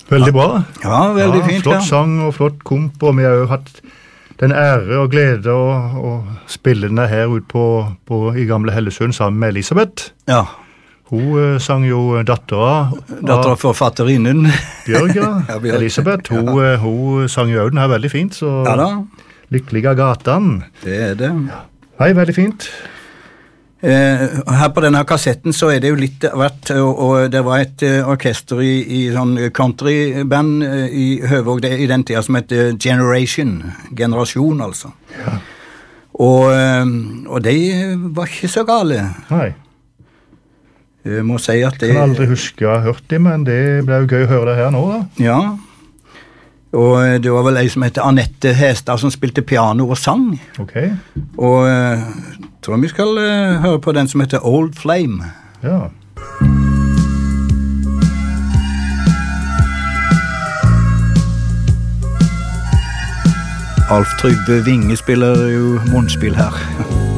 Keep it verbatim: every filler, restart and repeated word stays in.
Veldig bra. Ja, veldig ja, fint. Flott ja. sang og flott komp, og vi har jo hatt den ære og glede å, å spille den her ut på, på, i gamle Hellesund sammen med Elisabeth. Ja. Hun uh, sang jo dattera. Dattera forfatterinnen. Bjørg, ja. ja Bjørg. Elisabeth, hun, ja. uh, hun sang jo den her veldig fint, så ja, da. Lykkelige gatan. Det er det. Ja. Hei, veldig fint. Eh, her på denne kassetten så er det jo litt vært, og, og det var et uh, orkester i, i sånn countryband uh, i Høvåg i den tida som heter Generation, generasjon altså. Ja. Og, uh, og de var ikke så gale. Nei. Jeg må si at det... Jeg kan aldri huske å ha hørt dem, men det ble jo gøy å høre det her nå da. Ja, og det var vel en som heter Annette Hestad som spilte piano og sang. Ok. Og jeg tror vi skal uh, høre på den som heter Old Flame. Ja. Alf Trygve Vinge spiller jo munnspill her.